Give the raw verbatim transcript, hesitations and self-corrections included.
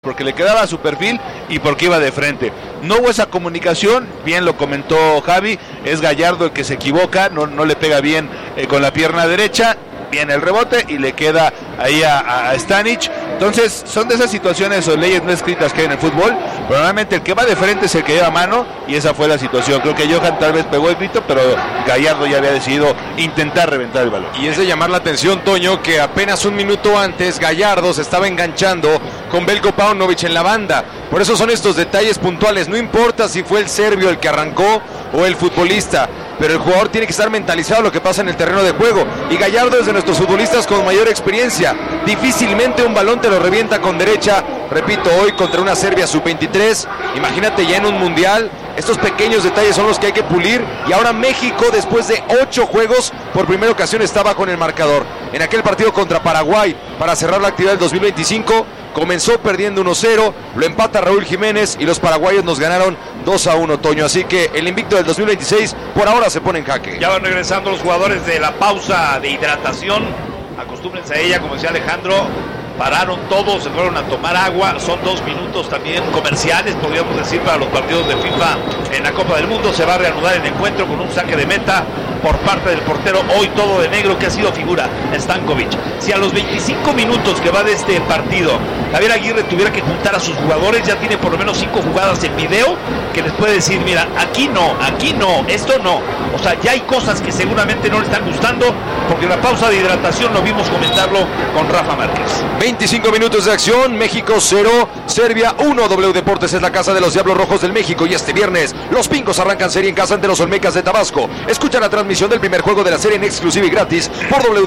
porque le quedaba a su perfil y porque iba de frente. No hubo esa comunicación, bien lo comentó Javi, es Gallardo el que se equivoca, no, no le pega bien eh, con la pierna derecha, viene el rebote y le queda ahí a, a Stanic. Entonces son de esas situaciones o leyes no escritas que hay en el fútbol, pero normalmente el que va de frente es el que lleva mano y esa fue la situación. Creo que Johan tal vez pegó el grito, pero Gallardo ya había decidido intentar reventar el balón. Y es de llamar la atención, Toño, que apenas un minuto antes Gallardo se estaba enganchando con Veljko Paunovic en la banda. Por eso son estos detalles puntuales, no importa si fue el serbio el que arrancó o el futbolista, pero el jugador tiene que estar mentalizado a lo que pasa en el terreno de juego, y Gallardo es de nuestros futbolistas con mayor experiencia. Difícilmente un balón te lo revienta con derecha, repito, hoy contra una Serbia sub veintitrés, imagínate ya en un mundial. Estos pequeños detalles son los que hay que pulir, y ahora México, después de ocho juegos, por primera ocasión está bajo en el marcador. En aquel partido contra Paraguay, para cerrar la actividad del dos mil veinticinco, comenzó perdiendo uno cero, lo empata Raúl Jiménez y los paraguayos nos ganaron dos a uno, Toño. Así que el invicto del dos mil veintiséis por ahora se pone en jaque. Ya van regresando los jugadores de la pausa de hidratación. Acostúmbrense a ella, como decía Alejandro. Pararon todos, se fueron a tomar agua. Son dos minutos también comerciales, podríamos decir, para los partidos de FIFA en la Copa del Mundo. Se va a reanudar el encuentro con un saque de meta por parte del portero, hoy todo de negro, que ha sido figura, Stankovic. Si a los veinticinco minutos que va de este partido Javier Aguirre tuviera que juntar a sus jugadores, ya tiene por lo menos cinco jugadas en video que les puede decir, mira, aquí no, aquí no, esto no. O sea, ya hay cosas que seguramente no le están gustando, porque en la pausa de hidratación lo vimos comentarlo con Rafa Márquez. veinticinco minutos de acción, México cero, Serbia uno. W Deportes es la casa de los Diablos Rojos del México, y este viernes los Pingos arrancan serie en casa ante los Olmecas de Tabasco. Escucha la transmisión del primer juego de la serie en exclusiva y gratis por W